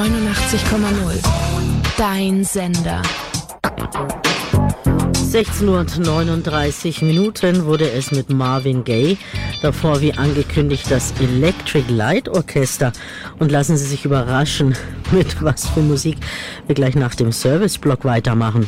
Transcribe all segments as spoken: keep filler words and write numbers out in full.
neunundachtzig Komma null. Dein Sender. sechzehn Uhr neununddreißig Minuten wurde es mit Marvin Gaye. Davor, wie angekündigt, das Electric Light Orchester. Und lassen Sie sich überraschen, mit was für Musik wir gleich nach dem Serviceblock weitermachen.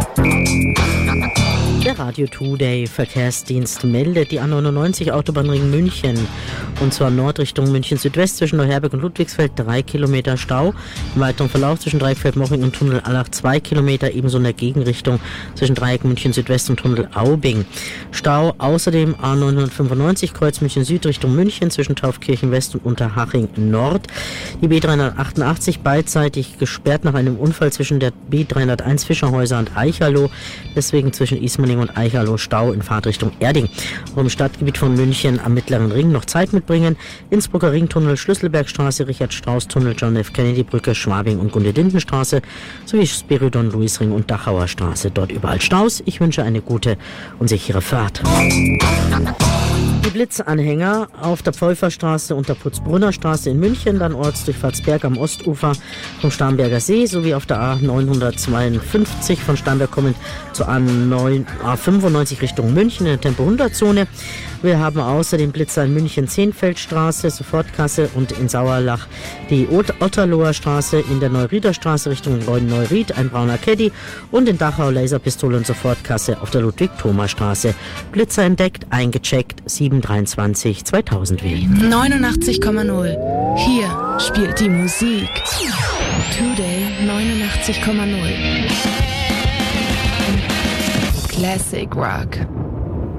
Der Radio Today Verkehrsdienst meldet die A neunundneunzig Autobahnring München. Und zwar Nordrichtung München Südwest zwischen Neuherberg und Ludwigsfeld drei Kilometer Stau. Im weiteren Verlauf zwischen Dreieckfeld-Moching und Tunnel Allach zwei Kilometer. Ebenso in der Gegenrichtung zwischen Dreieck München Südwest und Tunnel Aubing. Stau außerdem A neunhundertfünfundneunzig Kreuz München Süd Richtung München zwischen Taufkirchen West und Unterhaching Nord. Die B dreihundertachtundachtzig beidseitig gesperrt nach einem Unfall zwischen der B dreihunderteins Fischerhäuser und Eicherloh. Deswegen zwischen Ismaning und Eicherloh Stau in Fahrtrichtung Erding. Auch im Stadtgebiet von München am Mittleren Ring noch Zeit mitbringen. Innsbrucker Ringtunnel, Schlüsselbergstraße, Richard-Strauß-Tunnel, John F. Kennedy-Brücke, Schwabing und Gunde-Linden-Straße sowie Spiridon-Luis-Ring und Dachauer Straße. Dort überall Staus. Ich wünsche eine gute und sichere Fahrt. Die Blitzanhänger auf der Pfeuferstraße und der Putzbrunner Straße in München, dann Ortsdurchfahrtsberg am Ostufer vom Starnberger See sowie auf der A neunhundertzweiundfünfzig von Starnberg kommend zur A fünfundneunzig Richtung München in der Tempo hundert Zone. Wir haben außerdem Blitzer in München Zehnfeldstraße, Sofortkasse und in Sauerlach die Otterloher Straße, in der Neurieder Straße Richtung Neuried ein brauner Caddy und in Dachau Laserpistole und Sofortkasse auf der Ludwig-Thoma-Straße. Blitzer entdeckt, eingecheckt, sieben dreiundzwanzig zweitausend W. neunundachtzig Komma null. Hier spielt die Musik. Today neunundachtzig Komma null. Classic Rock.